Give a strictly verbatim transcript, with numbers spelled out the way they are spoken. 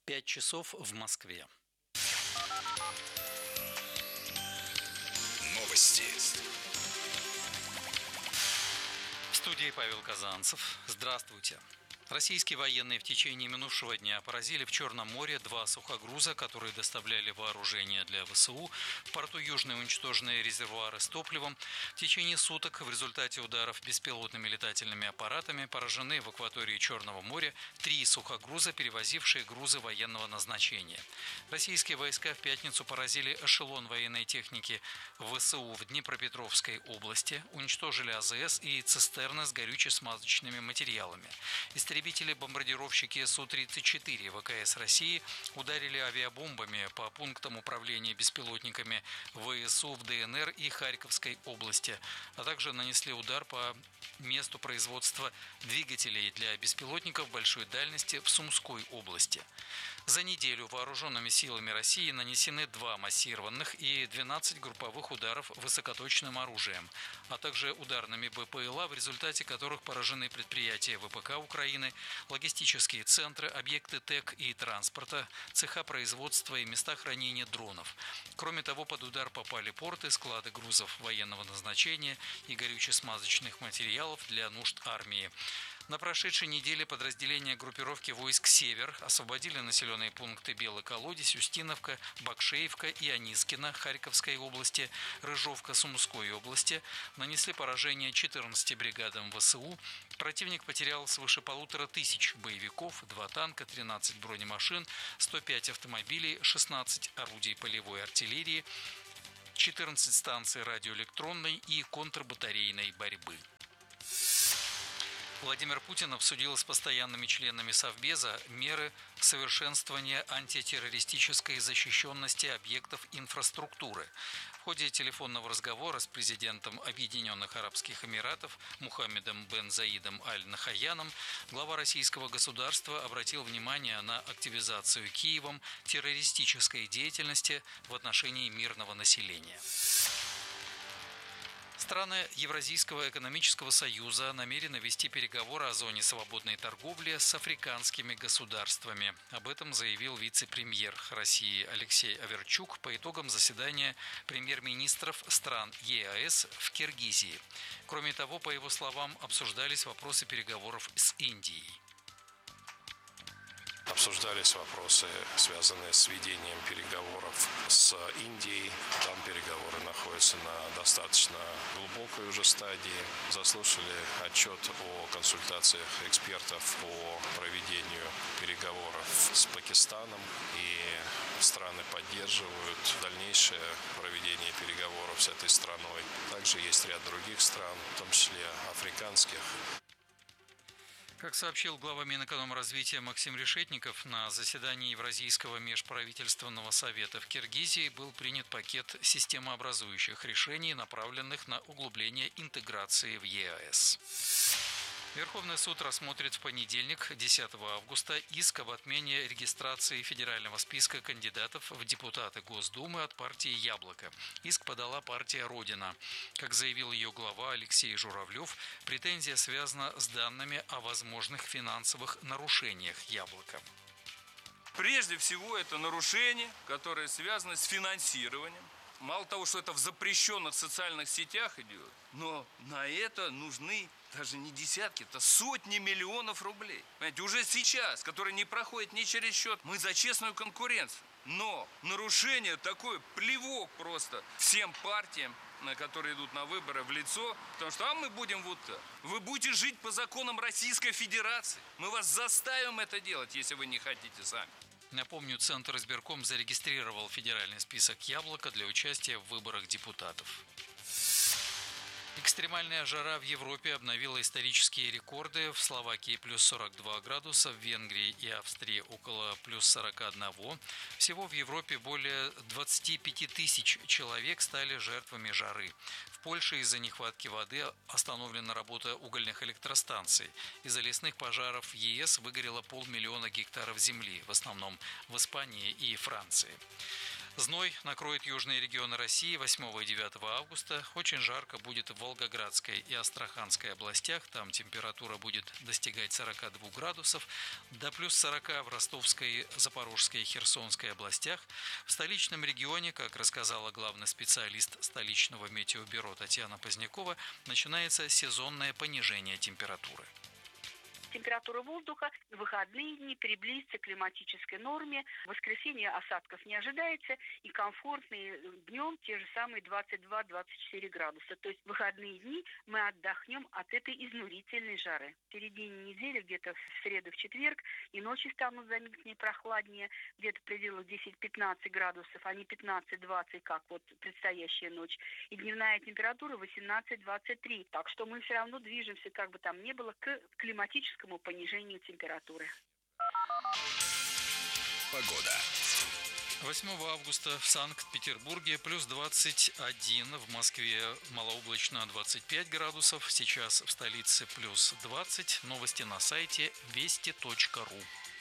Пять часов в Москве. Новости. В студии Павел Казанцев. Здравствуйте. Российские военные в течение минувшего дня поразили в Черном море два сухогруза, которые доставляли вооружение для ВСУ. В порту Южные уничтожены резервуары с топливом. В течение суток в результате ударов беспилотными летательными аппаратами поражены в акватории Черного моря три сухогруза, перевозившие грузы военного назначения. Российские войска в пятницу поразили эшелон военной техники ВСУ в Днепропетровской области, уничтожили АЗС и цистерны с горюче-смазочными материалами. Истребители-бомбардировщики Су тридцать четыре ВКС России ударили авиабомбами по пунктам управления беспилотниками ВСУ в ДНР и Харьковской области, а также нанесли удар по месту производства двигателей для беспилотников большой дальности в Сумской области. За неделю вооруженными силами России нанесены два массированных и двенадцать групповых ударов высокоточным оружием, а также ударными БПЛА, в результате которых поражены предприятия ВПК Украины, логистические центры, объекты ТЭК и транспорта, цеха производства и места хранения дронов. Кроме того, под удар попали порты, склады грузов военного назначения и горюче-смазочных материалов для нужд армии. На прошедшей неделе подразделения группировки войск «Север» освободили населенные пункты Белый Колодец, Устиновка, Бакшеевка и Анискино Харьковской области, Рыжовка Сумской области, нанесли поражение четырнадцати бригадам ВСУ. Противник потерял свыше полутора тысяч боевиков, два танка, тринадцать бронемашин, сто пять автомобилей, шестнадцать орудий полевой артиллерии, четырнадцать станций радиоэлектронной и контрбатарейной борьбы. Владимир Путин обсудил с постоянными членами Совбеза меры совершенствования антитеррористической защищенности объектов инфраструктуры. В ходе телефонного разговора с президентом Объединенных Арабских Эмиратов Мухаммедом бен Заидом Аль-Нахаяном глава российского государства обратил внимание на активизацию Киевом террористической деятельности в отношении мирного населения. Страны Евразийского экономического союза намерены вести переговоры о зоне свободной торговли с африканскими государствами. Об этом заявил вице-премьер России Алексей Аверчук по итогам заседания премьер-министров стран ЕАЭС в Киргизии. Кроме того, по его словам, обсуждались вопросы переговоров с Индией. Обсуждались вопросы, связанные с ведением переговоров с Индией. Там переговоры находятся на достаточно глубокой уже стадии. Заслушали отчет о консультациях экспертов по проведению переговоров с Пакистаном. И страны поддерживают дальнейшее проведение переговоров с этой страной. Также есть ряд других стран, в том числе африканских. Как сообщил глава Минэкономразвития Максим Решетников, на заседании Евразийского межправительственного совета в Киргизии был принят пакет системообразующих решений, направленных на углубление интеграции в ЕАЭС. Верховный суд рассмотрит в понедельник, десятого августа, иск об отмене регистрации федерального списка кандидатов в депутаты Госдумы от партии «Яблоко». Иск подала партия «Родина». Как заявил ее глава Алексей Журавлев, претензия связана с данными о возможных финансовых нарушениях «Яблока». Прежде всего, это нарушения, которые связаны с финансированием. Мало того, что это в запрещенных социальных сетях идет, но на это нужны даже не десятки, это сотни миллионов рублей. Понимаете, уже сейчас, которые не проходят ни через счет, мы за честную конкуренцию. Но нарушение такое, плевок просто всем партиям, которые идут на выборы, в лицо, потому что а мы будем вот так. Вы будете жить по законам Российской Федерации. Мы вас заставим это делать, если вы не хотите сами. Напомню, Центр избирком зарегистрировал федеральный список «Яблоко» для участия в выборах депутатов. Экстремальная жара в Европе обновила исторические рекорды. В Словакии плюс сорок два градуса, в Венгрии и Австрии около плюс сорок один. Всего в Европе более двадцати пяти тысяч человек стали жертвами жары. В Польше из-за нехватки воды остановлена работа угольных электростанций. Из-за лесных пожаров в ЕС выгорело полмиллиона гектаров земли, в основном в Испании и Франции. Зной накроет южные регионы России восьмого и девятого августа. Очень жарко будет в Волгоградской и Астраханской областях. Там температура будет достигать сорока двух градусов. До плюс сорока в Ростовской, Запорожской и Херсонской областях. В столичном регионе, как рассказала главный специалист столичного метеобюро Татьяна Позднякова, начинается сезонное понижение температуры. Температура воздуха в выходные дни приблизится к климатической норме. В воскресенье осадков не ожидается, и комфортные днем те же самые двадцать два - двадцать четыре градуса. То есть в выходные дни мы отдохнем от этой изнурительной жары. В середине недели, где-то в среду, в четверг, и ночи станут заметнее прохладнее, где-то в пределах десять - пятнадцать градусов, а не пятнадцать - двадцать, как вот предстоящая ночь. И дневная температура восемнадцать - двадцать три. Так что мы все равно движемся, как бы там ни было, к климатическому понижению температуры. Погода. восьмого августа в Санкт-Петербурге плюс двадцать один, в Москве малооблачно двадцать пять градусов, сейчас в столице плюс двадцать. Новости на сайте вести точка ру.